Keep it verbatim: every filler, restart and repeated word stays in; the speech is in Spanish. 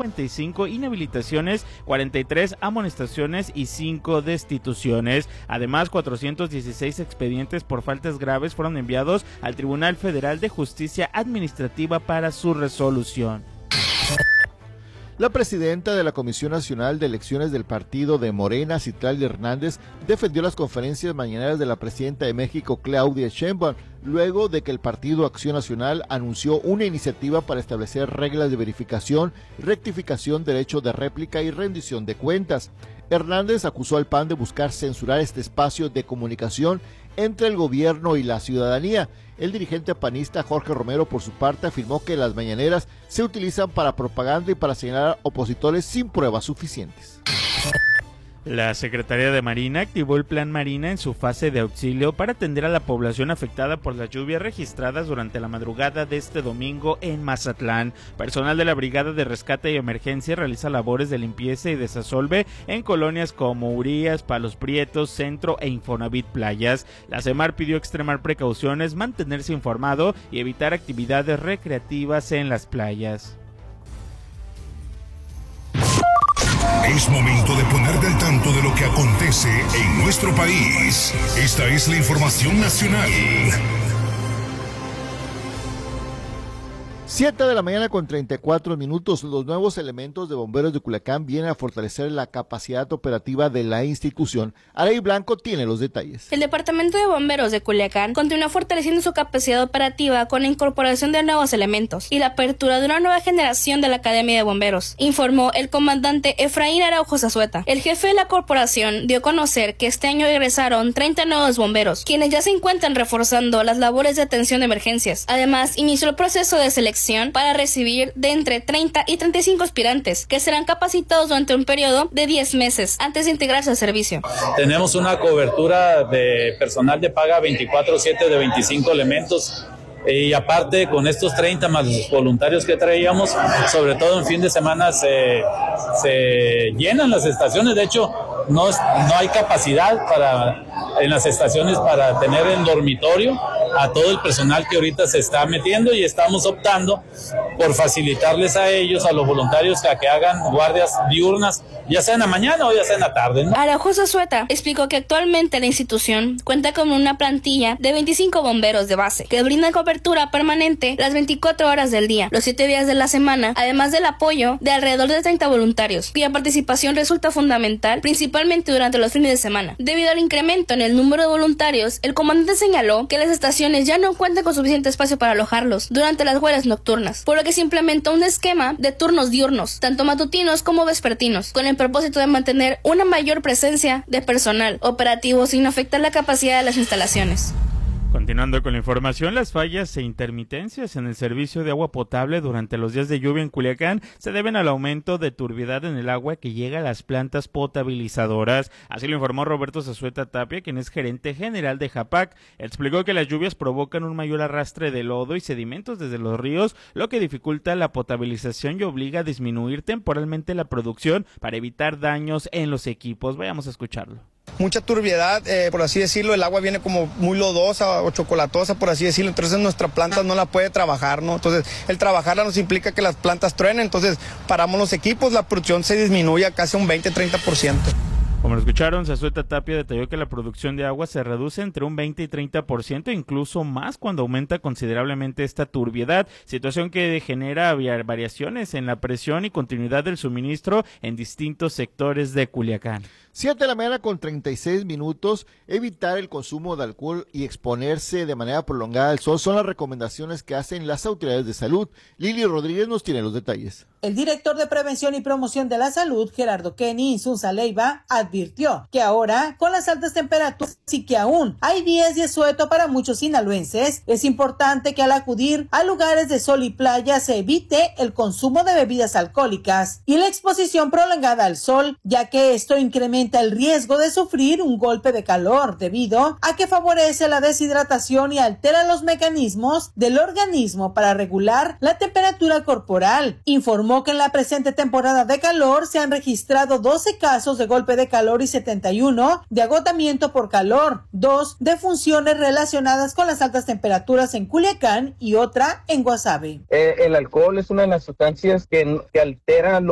cincuenta y cinco inhabilitaciones, cuarenta y tres amonestaciones y cinco destituciones. Además, cuatrocientos dieciséis expedientes por faltas graves fueron enviados al Tribunal Federal de Justicia Administrativa para su resolución. La presidenta de la Comisión Nacional de Elecciones del partido de Morena, Citlali Hernández, defendió las conferencias mañaneras de la presidenta de México, Claudia Sheinbaum, luego de que el Partido Acción Nacional anunció una iniciativa para establecer reglas de verificación, rectificación, derecho de réplica y rendición de cuentas. Hernández acusó al P A N de buscar censurar este espacio de comunicación entre el gobierno y la ciudadanía. El dirigente panista Jorge Romero, por su parte, afirmó que las mañaneras se utilizan para propaganda y para señalar opositores sin pruebas suficientes. La Secretaría de Marina activó el Plan Marina en su fase de auxilio para atender a la población afectada por las lluvias registradas durante la madrugada de este domingo en Mazatlán. Personal de la Brigada de Rescate y Emergencia realiza labores de limpieza y desasolve en colonias como Urias, Palos Prietos, Centro e Infonavit Playas. La SEMAR pidió extremar precauciones, mantenerse informado y evitar actividades recreativas en las playas. Es momento de ponerte al tanto de lo que acontece en nuestro país. Esta es la información nacional. siete de la mañana con treinta y cuatro minutos. Los nuevos elementos de bomberos de Culiacán vienen a fortalecer la capacidad operativa de la institución. Arey Blanco tiene los detalles. El Departamento de Bomberos de Culiacán continúa fortaleciendo su capacidad operativa con la incorporación de nuevos elementos y la apertura de una nueva generación de la Academia de Bomberos, informó el comandante Efraín Araujo Zazueta. El jefe de la corporación dio a conocer que este año egresaron treinta nuevos bomberos, quienes ya se encuentran reforzando las labores de atención de emergencias. Además, inició el proceso de selección para recibir de entre treinta y treinta y cinco aspirantes que serán capacitados durante un periodo de diez meses antes de integrarse al servicio. Tenemos una cobertura de personal de paga veinticuatro siete de veinticinco elementos. Y aparte, con estos treinta más los voluntarios que traíamos, sobre todo en fin de semana se, se llenan las estaciones. De hecho, no, no hay capacidad para en las estaciones para tener el dormitorio a todo el personal que ahorita se está metiendo, y estamos optando por facilitarles a ellos, a los voluntarios, a que hagan guardias diurnas, ya sea en la mañana o ya sea en la tarde, ¿no? Araujo Zazueta explicó que actualmente la institución cuenta con una plantilla de veinticinco bomberos de base que brindan cobertura permanente las veinticuatro horas del día, los siete días de la semana, además del apoyo de alrededor de treinta voluntarios, cuya participación resulta fundamental principalmente durante los fines de semana. Debido al incremento en el número de voluntarios, el comandante señaló que las estaciones ya no cuentan con suficiente espacio para alojarlos durante las huelgas nocturnas, por lo que se implementó un esquema de turnos diurnos, tanto matutinos como vespertinos, con el propósito de mantener una mayor presencia de personal operativo sin afectar la capacidad de las instalaciones. Continuando con la información, las fallas e intermitencias en el servicio de agua potable durante los días de lluvia en Culiacán se deben al aumento de turbiedad en el agua que llega a las plantas potabilizadoras. Así lo informó Roberto Zazueta Tapia, quien es gerente general de JAPAC. Explicó que las lluvias provocan un mayor arrastre de lodo y sedimentos desde los ríos, lo que dificulta la potabilización y obliga a disminuir temporalmente la producción para evitar daños en los equipos. Vayamos a escucharlo. Mucha turbiedad, eh, por así decirlo, el agua viene como muy lodosa o chocolatosa, por así decirlo, entonces nuestra planta no la puede trabajar, ¿no? Entonces, el trabajarla nos implica que las plantas truenen, entonces paramos los equipos, la producción se disminuye a casi un veinte a treinta por ciento. Como lo escucharon, Zazueta Tapia detalló que la producción de agua se reduce entre un veinte y treinta por ciento, incluso más cuando aumenta considerablemente esta turbiedad, situación que genera variaciones en la presión y continuidad del suministro en distintos sectores de Culiacán. siete de la mañana con treinta y seis minutos. Evitar el consumo de alcohol y exponerse de manera prolongada al sol son las recomendaciones que hacen las autoridades de salud. Lili Rodríguez nos tiene los detalles. El director de Prevención y Promoción de la Salud, Gerardo Kenny Insunza Leiva, advirtió que ahora, con las altas temperaturas y que aún hay días de asueto para muchos sinaloenses, es importante que al acudir a lugares de sol y playa se evite el consumo de bebidas alcohólicas y la exposición prolongada al sol, ya que esto incrementa el riesgo de sufrir un golpe de calor debido a que favorece la deshidratación y altera los mecanismos del organismo para regular la temperatura corporal. Informó que en la presente temporada de calor se han registrado doce casos de golpe de calor y setenta y uno de agotamiento por calor, dos de funciones relacionadas con las altas temperaturas en Culiacán y otra en Guasave. Eh, el alcohol es una de las sustancias que, que altera